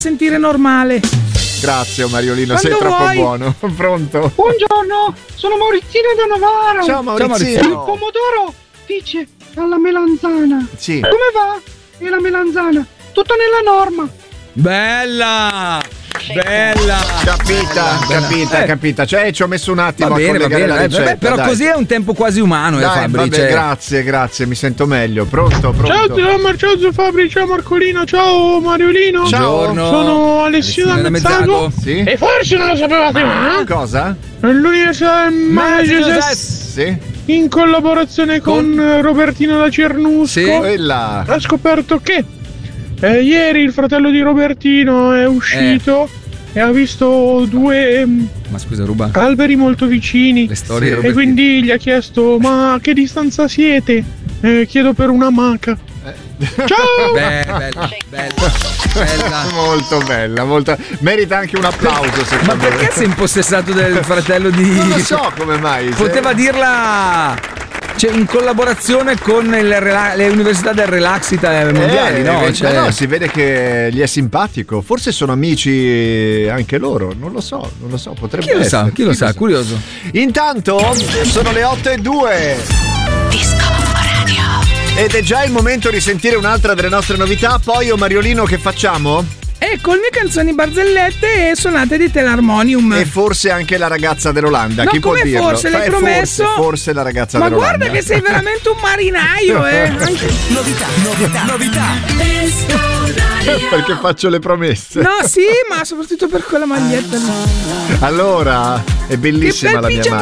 sentire normale. Grazie Mariolino, Quando sei troppo vuoi. buono. Pronto? Buongiorno, sono Maurizino da Novara. Ciao Maurizio. Il pomodoro dice alla melanzana. Sì. Come va? E la melanzana? Tutto nella norma. Bella! Capita. Cioè, ci ho messo un attimo Va bene, a collegare la ricetta. però dai. così è un tempo quasi umano, Dai, Fabri. vabbè, grazie, mi sento meglio. Pronto? Ciao Fabri, ciao Marcolino, ciao Mariolino. Buongiorno. Sono Alessio da Mezzago. Sì? E forse non lo sapevate mai. Cosa? L'Università Massachusetts. Sì? in collaborazione con Robertino da Cernusco Sì. Quella. ha scoperto che ieri il fratello di Robertino è uscito e ha visto due Ma scusa, ruba alberi molto vicini le storie Sì. Robertino. e quindi gli ha chiesto: ma a che distanza siete? Chiedo per una maca. Ciao! Bella. Molto bella, molto. Merita anche un applauso, Ma secondo me. perché sei impossessato del fratello di... Non lo so come mai. Poteva dirla, cioè, in collaborazione con le università del relax mondiali, no? Cioè... no, si vede che gli è simpatico. Forse sono amici anche loro. Non lo so. Potrebbe Chi lo essere. sa, chi lo sa, curioso. Intanto sono le 8:02. Disco Radio. Ed è già il momento di sentire un'altra delle nostre novità. Poi, Mariolino, che facciamo? E con le canzoni barzellette e suonate di Telarmonium. E forse anche la ragazza dell'Olanda. No, Chi può come dirlo? forse, l'hai promesso? Forse la ragazza Ma dell'Olanda. guarda che sei veramente un marinaio, Anche... Novità. Disco Radio. Perché faccio le promesse. No, sì, ma soprattutto per quella maglietta lì. Allora, è bellissima Che bel la mia pigiamino